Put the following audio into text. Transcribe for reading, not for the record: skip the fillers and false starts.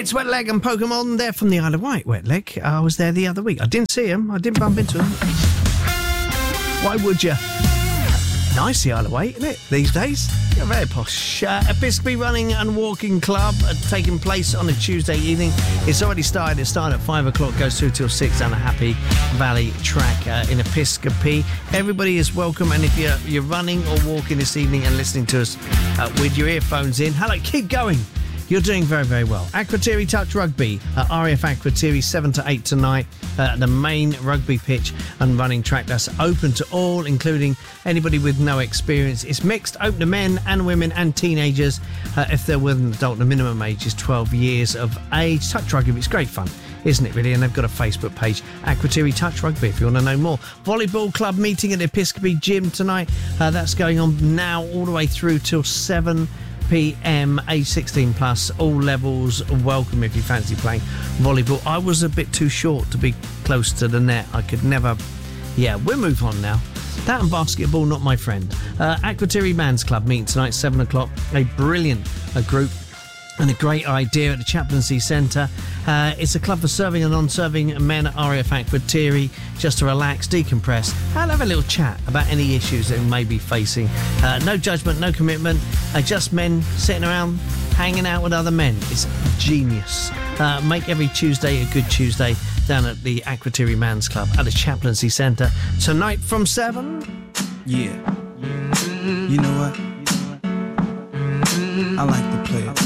It's Wet Leg and Pokemon. They're from the Isle of Wight, Wet Leg. I was there the other week. I didn't see them. I didn't bump into them. Why would you? Nice, the Isle of Wight, isn't it, these days? You're very posh. Episcopi Running and Walking Club taking place on a Tuesday evening. It's already started. It started at 5 o'clock, goes through till 6 down the Happy Valley track in Episcopi. Everybody is welcome, and if you're running or walking this evening and listening to us with your earphones in, hello, keep going. You're doing very, very well. Akrotiri Touch Rugby at RAF Akrotiri, 7 to 8 tonight. The main rugby pitch and running track that's open to all, including anybody with no experience. It's mixed, open to men and women and teenagers. If they're with an adult, the minimum age is 12 years of age. Touch Rugby, it's great fun, isn't it, really? And they've got a Facebook page, Akrotiri Touch Rugby, if you want to know more. Volleyball club meeting at Episcopi Gym tonight. That's going on now all the way through till 7 p.m, age 16 plus, all levels welcome if you fancy playing volleyball. I was a bit too short to be close to the net. I could never. Yeah, we'll move on now. That and basketball, not my friend. Akrotiri Man's Club meeting tonight, 7 o'clock. A brilliant group and a great idea at the Chaplaincy Centre. It's a club for serving and non-serving men at RAF Akrotiri, just to relax, decompress, and have a little chat about any issues they may be facing. No judgment, no commitment, just men sitting around hanging out with other men. It's genius. Make every Tuesday a good Tuesday down at the Akrotiri Man's Club at the Chaplaincy Centre tonight from 7. Yeah. You know what? I like to play it.